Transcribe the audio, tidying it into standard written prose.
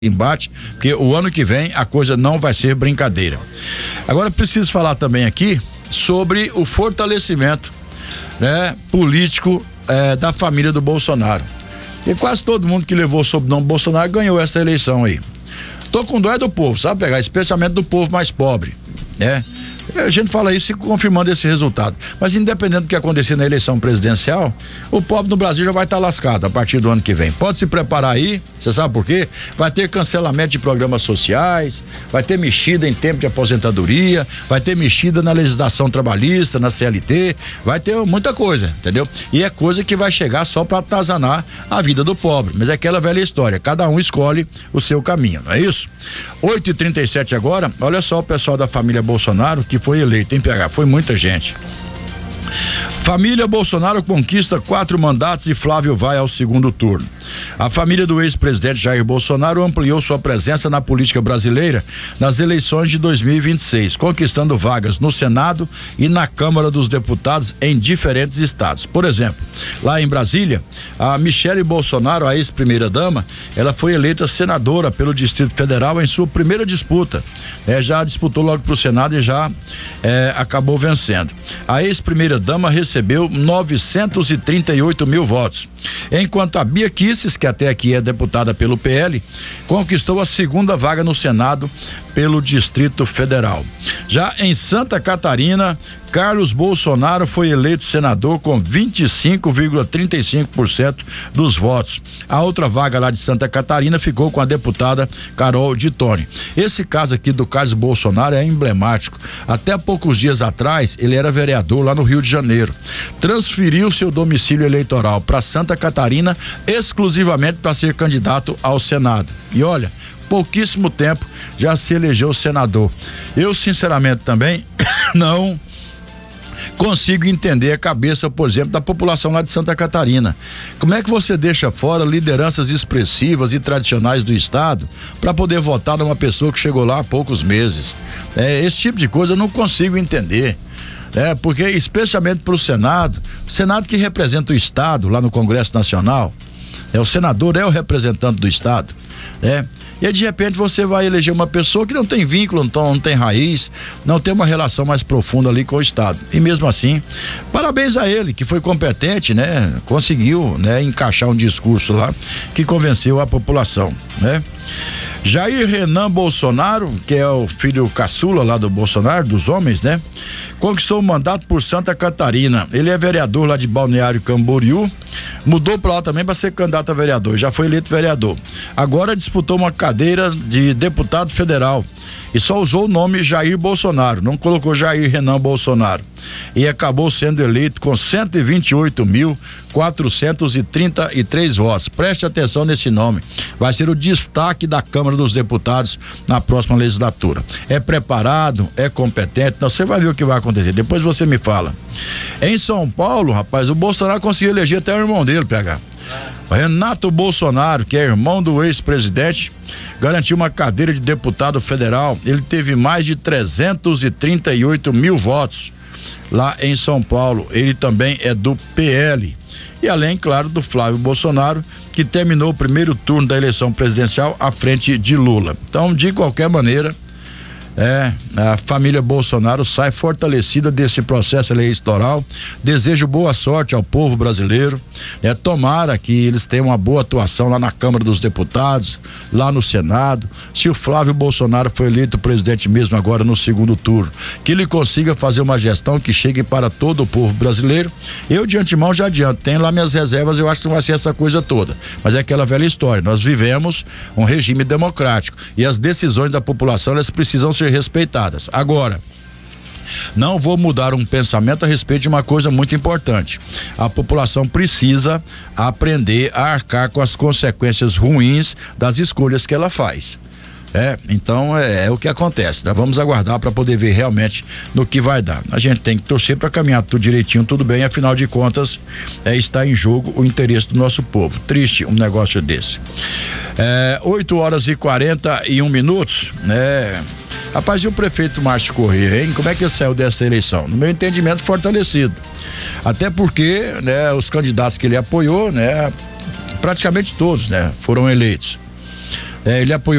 embate, porque o ano que vem a coisa não vai ser brincadeira. Agora preciso falar também aqui sobre o fortalecimento, né, político da família do Bolsonaro. E quase todo mundo que levou o sobrenome Bolsonaro ganhou essa eleição aí. Tô com dó do povo, sabe pegar, especialmente do povo mais pobre, né? A gente fala isso confirmando esse resultado. Mas independente do que acontecer na eleição presidencial, o pobre no Brasil já vai estar lascado a partir do ano que vem. Pode se preparar aí, você sabe por quê? Vai ter cancelamento de programas sociais, vai ter mexida em tempo de aposentadoria, vai ter mexida na legislação trabalhista, na CLT, vai ter muita coisa, entendeu? E é coisa que vai chegar só para atazanar a vida do pobre. Mas é aquela velha história, cada um escolhe o seu caminho, não é isso? 8h37 agora, olha só o pessoal da família Bolsonaro que foi eleito, hein, PH? Foi muita gente. Família Bolsonaro conquista 4 mandatos e Flávio vai ao segundo turno. A família do ex-presidente Jair Bolsonaro ampliou sua presença na política brasileira nas eleições de 2026, conquistando vagas no Senado e na Câmara dos Deputados em diferentes estados. Por exemplo, lá em Brasília, a Michele Bolsonaro, a ex-primeira-dama, ela foi eleita senadora pelo Distrito Federal em sua primeira disputa. Já disputou logo para o Senado e já acabou vencendo. A ex-primeira-dama recebeu 938 mil votos. Enquanto a Bia Kicis, que até aqui é deputada pelo PL, conquistou a segunda vaga no Senado pelo Distrito Federal. Já em Santa Catarina, Carlos Bolsonaro foi eleito senador com 25,35% dos votos. A outra vaga lá de Santa Catarina ficou com a deputada Carol de Tone. Esse caso aqui do Carlos Bolsonaro é emblemático. Até poucos dias atrás, ele era vereador lá no Rio de Janeiro. Transferiu seu domicílio eleitoral para Santa Catarina exclusivamente para ser candidato ao Senado. E olha, pouquíssimo tempo já se elegeu senador. Eu, sinceramente, também não consigo entender a cabeça, por exemplo, da população lá de Santa Catarina. Como é que você deixa fora lideranças expressivas e tradicionais do estado para poder votar numa pessoa que chegou lá há poucos meses? Esse tipo de coisa eu não consigo entender. Porque especialmente para o Senado que representa o estado lá no Congresso Nacional, o senador é o representante do estado, E aí, de repente, você vai eleger uma pessoa que não tem vínculo, não tem raiz, não tem uma relação mais profunda ali com o estado. E mesmo assim, parabéns a ele, que foi competente, conseguiu, encaixar um discurso lá que convenceu a população, Jair Renan Bolsonaro, que é o filho caçula lá do Bolsonaro, dos homens, conquistou o mandato por Santa Catarina. Ele é vereador lá de Balneário Camboriú, mudou pra lá também para ser candidato a vereador, já foi eleito vereador. Agora disputou uma cadeira de deputado federal e só usou o nome Jair Bolsonaro, não colocou Jair Renan Bolsonaro. E acabou sendo eleito com 128.433 votos. Preste atenção nesse nome. Vai ser o destaque da Câmara dos Deputados na próxima legislatura. É preparado, é competente, você vai ver o que vai acontecer. Depois você me fala. Em São Paulo, rapaz, o Bolsonaro conseguiu eleger até o irmão dele, PH. Renato Bolsonaro, que é irmão do ex-presidente, garantiu uma cadeira de deputado federal. Ele teve mais de 338 mil votos lá em São Paulo. Ele também é do PL. E além, claro, do Flávio Bolsonaro, que terminou o primeiro turno da eleição presidencial à frente de Lula. Então, de qualquer maneira, a família Bolsonaro sai fortalecida desse processo eleitoral. Desejo boa sorte ao povo brasileiro. Tomara que eles tenham uma boa atuação lá na Câmara dos Deputados, lá no Senado. Se o Flávio Bolsonaro foi eleito presidente mesmo agora no segundo turno, que ele consiga fazer uma gestão que chegue para todo o povo brasileiro. Eu de antemão já adianto, tenho lá minhas reservas, eu acho que não vai ser essa coisa toda, mas é aquela velha história, nós vivemos um regime democrático e as decisões da população, elas precisam ser respeitadas. Agora, não vou mudar um pensamento a respeito de uma coisa muito importante. A população precisa aprender a arcar com as consequências ruins das escolhas que ela faz. Então é o que acontece. Nós vamos aguardar para poder ver realmente no que vai dar. A gente tem que torcer para caminhar tudo direitinho, tudo bem, afinal de contas, está em jogo o interesse do nosso povo. Triste um negócio desse. 8h41, Rapaz, e o prefeito Márcio Corrêa, hein? Como é que ele saiu dessa eleição? No meu entendimento, fortalecido. Até porque, os candidatos que ele apoiou, praticamente todos, foram eleitos. Ele apoiou